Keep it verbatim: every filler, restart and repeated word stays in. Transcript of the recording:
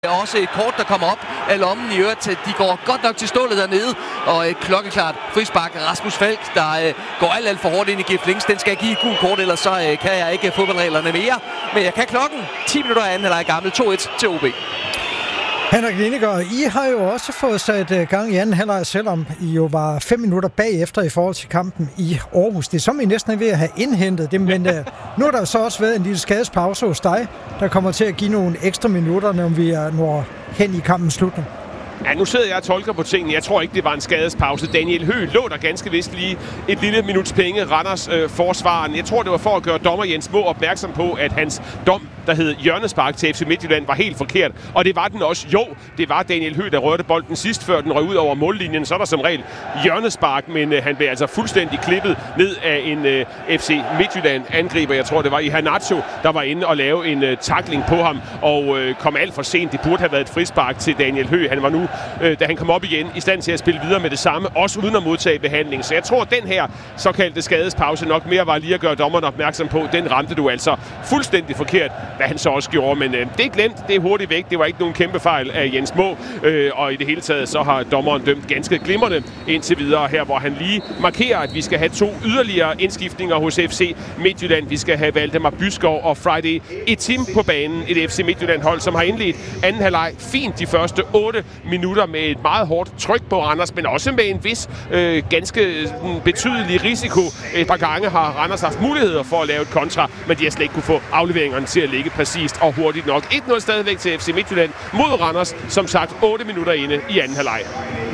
Også et kort, der kommer op af lommen i øvrigt. De går godt nok til stålet dernede, og et klokkeklart frispark. Rasmus Falk, der øh, går alt, alt for hårdt ind i Gift Links. Den skal give et gult kort, ellers så øh, kan jeg ikke fodboldreglerne mere. Men jeg kan klokken. ti minutter af anden halvleg gammel. to et til O B. Henrik Lineker, I har jo også fået sat gang i anden halvleg, selvom I jo var fem minutter bagefter i forhold til kampen i Aarhus. Det er som I næsten er ved at have indhentet det, men uh, nu har der så også været en lille skadespause hos dig, der kommer til at give nogle ekstra minutter, når vi når hen i kampens slutning. Ja, nu sidder jeg og tolker på tingene. Jeg tror ikke, det var en skadespause. Daniel Høgh lå der ganske vist lige et lille minuts penge. Randers øh, forsvaren. Jeg tror, det var for at gøre dommer Jens Moe opmærksom på, at hans dom, der hed hjørnespark til F C Midtjylland, var helt forkert. Og det var den også. Jo, det var Daniel Høgh, der rørte bolden sidst, før den røg ud over mållinjen. Så er der som regel hjørnespark, men øh, han blev altså fuldstændig klippet ned af en øh, F C Midtjylland-angriber. Jeg tror, det var Iheanacho, der var inde og lave en øh, tackling på ham, og øh, kom alt for sent. Det burde have været et frispark til Daniel Høgh. Han var nu, øh, da han kom op igen, i stand til at spille videre med det samme, også uden at modtage behandling. Så jeg tror, at den her såkaldte skadespause nok mere var lige at gøre dommeren opmærksom på. Den ramte du altså fuldstændig forkert, hvad han så også gjorde. Men øh, det er glemt, det er hurtigt væk. Det var ikke nogen kæmpe fejl af Jens Moe. Øh, og i det hele taget, så har dommeren dømt ganske glimrende indtil videre her, hvor han lige markerer, at vi skal have to yderligere indskiftninger hos F C Midtjylland. Vi skal have Valdemar Byskov og Friday Etim på banen. Et F C Midtjylland-hold, som har indledt anden halvleg fint de første otte minutter med et meget hårdt tryk på Randers, men også med en vis øh, ganske øh, betydelig risiko. Et par gange har Randers haft muligheder for at lave et kontra, men de har slet ikke kunne få afleveringerne til at ligge præcist og hurtigt nok. et nul stadigvæk til F C Midtjylland mod Randers, som sagt otte minutter inde i anden halvleg.